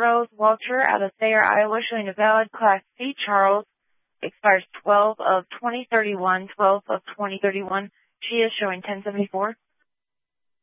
Rose Walter out of Thayer, Iowa, showing a valid Class C. Charles, expires 12 of 2031, 12 of 2031. She is showing 1074.